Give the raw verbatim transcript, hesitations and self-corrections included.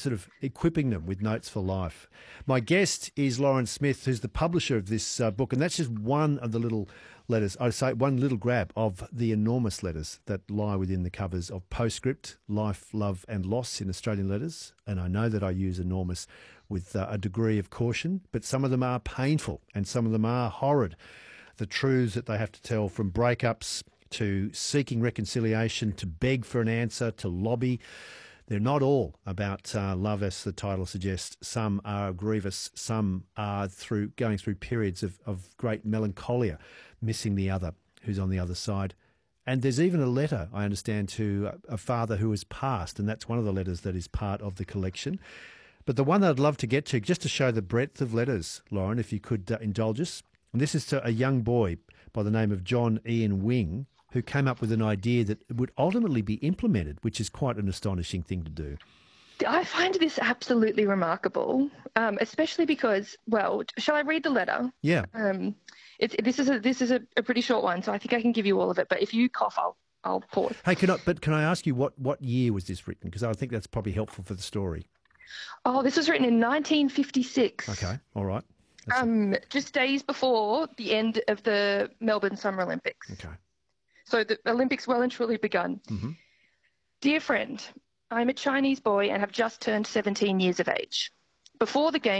sort of equipping them with notes for life. My guest is Lauren Smith, who's the publisher of this uh, book, and that's just one of the little letters, I say one little grab of the enormous letters that lie within the covers of Postscript, Life, Love and Loss in Australian Letters. And I know that I use enormous with uh, a degree of caution, but some of them are painful and some of them are horrid. The truths that they have to tell, from breakups to seeking reconciliation, to beg for an answer, to lobby. They're not all about uh, love, as the title suggests. Some are grievous, some are through going through periods of, of great melancholia, missing the other who's on the other side. And there's even a letter, I understand, to a father who has passed, and that's one of the letters that is part of the collection. But the one that I'd love to get to, just to show the breadth of letters, Lauren, if you could uh, indulge us, and this is to a young boy by the name of John Ian Wing, who came up with an idea that would ultimately be implemented, which is quite an astonishing thing to do. I find this absolutely remarkable, um, especially because, well, shall I read the letter? Yeah. Um, it's, this is a this is a, a pretty short one, so I think I can give you all of it. But if you cough, I'll I'll pause. Hey, can I? But can I ask you what what year was this written? Because I think that's probably helpful for the story. Oh, this was written in nineteen fifty-six. Okay, all right. That's um, just days before the end of the Melbourne Summer Olympics. Okay. So the Olympics well and truly begun. Mm-hmm. Dear friend, I'm a Chinese boy and have just turned seventeen years of age. Before the game,